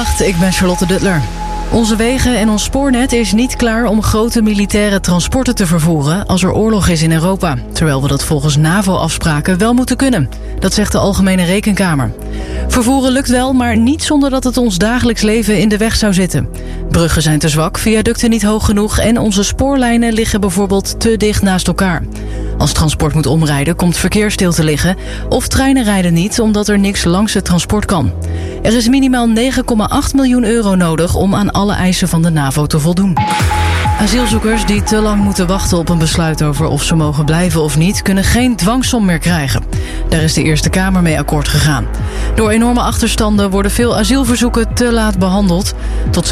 Goedenacht, ik ben Charlotte Duttler. Onze wegen en ons spoornet is niet klaar om grote militaire transporten te vervoeren als er oorlog is in Europa. Terwijl we dat volgens NAVO-afspraken wel moeten kunnen. Dat zegt de Algemene Rekenkamer. Vervoeren lukt wel, maar niet zonder dat het ons dagelijks leven in de weg zou zitten. Bruggen zijn te zwak, viaducten niet hoog genoeg en onze spoorlijnen liggen bijvoorbeeld te dicht naast elkaar. Als transport moet omrijden, komt verkeer stil te liggen. Of treinen rijden niet, omdat er niks langs het transport kan. Er is minimaal 9,8 miljoen euro nodig om aan alle eisen van de NAVO te voldoen. Asielzoekers die te lang moeten wachten op een besluit over of ze mogen blijven of niet, kunnen geen dwangsom meer krijgen. Daar is de Eerste Kamer mee akkoord gegaan. Door enorme achterstanden worden veel asielverzoeken te laat behandeld. Tot